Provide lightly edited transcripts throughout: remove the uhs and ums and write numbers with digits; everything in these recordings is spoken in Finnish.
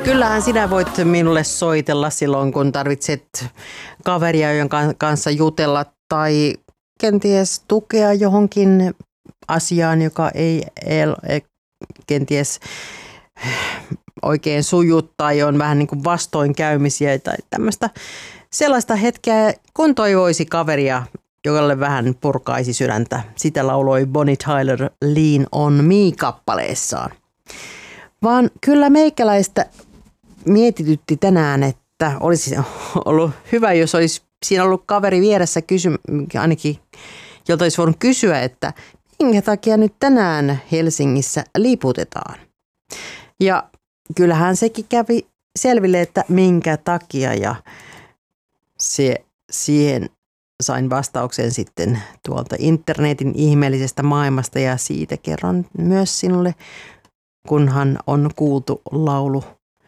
Kyllähän sinä voit minulle soitella silloin, kun tarvitset kaveria, jonka kanssa jutella tai kenties tukea johonkin asiaan, joka ei kenties oikein suju tai on vähän niin kuin vastoinkäymisiä tai tämmöistä sellaista hetkeä, kun toivoisi kaveria, jolle vähän purkaisi sydäntä. Sitä lauloi Bonnie Tyler Lean on Me-kappaleessaan. Vaan kyllä meikäläistä mietitytti tänään, että olisi ollut hyvä, jos olisi siinä ollut kaveri vieressä ainakin, jolta olisi voinut kysyä, että minkä takia nyt tänään Helsingissä liputetaan. Ja kyllähän sekin kävi selville, että minkä takia, ja siihen sain vastauksen sitten tuolta internetin ihmeellisestä maailmasta, ja siitä kerron myös sinulle, kunhan on kuultu laulu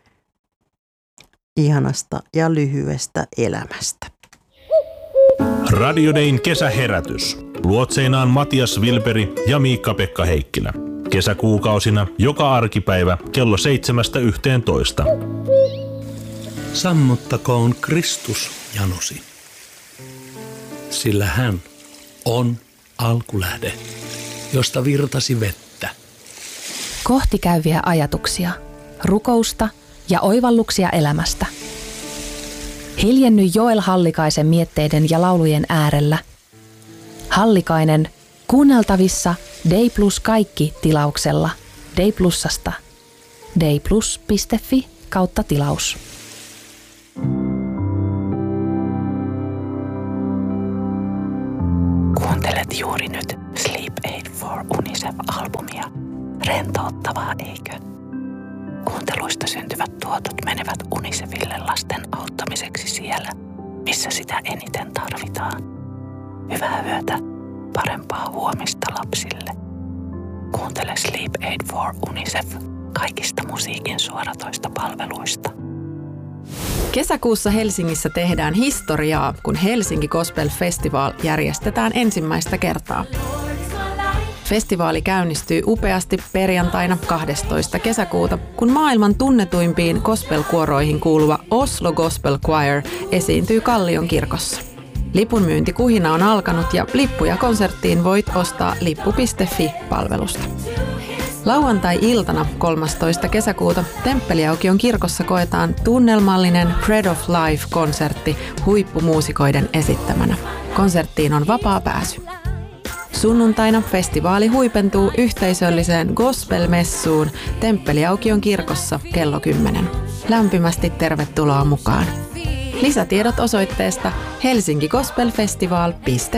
ihanasta ja lyhyestä elämästä. Radio Dayn kesäherätys. Luotseinaan Matias Vilperi ja Miikka-Pekka Heikkilä. Kesäkuukausina joka arkipäivä kello 7–11. Sammuttakoon Kristus janosi, sillä hän on alkulähde, josta virtasi vettä. Kohti käyviä ajatuksia, rukousta ja oivalluksia elämästä. Hiljenny Joel Hallikaisen mietteiden ja laulujen äärellä. Hallikainen kuunneltavissa Day Plus kaikki -tilauksella Day Plusasta. dayplus.fi/tilaus. Kuuntelet juuri nyt Sleep Aid for UNICEF-albumia. Rentouttavaa, eikö? Kuunteluista syntyvät tuotot menevät UNICEFille lasten auttamiseksi siellä, missä sitä eniten tarvitaan. Hyvää yötä, parempaa huomista lapsille. Kuuntele Sleep Aid for UNICEF kaikista musiikin suoratoista palveluista. Kesäkuussa Helsingissä tehdään historiaa, kun Helsinki Gospel Festival järjestetään ensimmäistä kertaa. Festivaali käynnistyy upeasti perjantaina 12. kesäkuuta, kun maailman tunnetuimpiin gospel-kuoroihin kuuluva Oslo Gospel Choir esiintyy Kallion kirkossa. Lipunmyyntikuhina on alkanut ja lippuja konserttiin voit ostaa lippu.fi-palvelusta. Lauantai-iltana 13. kesäkuuta Temppeliaukion kirkossa koetaan tunnelmallinen Bread of Life-konsertti huippumuusikoiden esittämänä. Konserttiin on vapaa pääsy. Sunnuntaina festivaali huipentuu yhteisölliseen gospel-messuun Temppeliaukion kirkossa kello 10. Lämpimästi tervetuloa mukaan. Lisätiedot osoitteesta helsinkigospelfestival.fi.